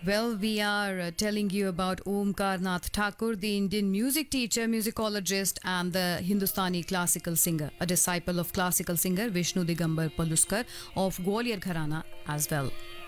Well, we are telling you about Omkar Nath Thakur, the Indian music teacher, musicologist, and the Hindustani classical singer, a disciple of classical singer Vishnu Digambar Paluskar of Gwalior Gharana as well.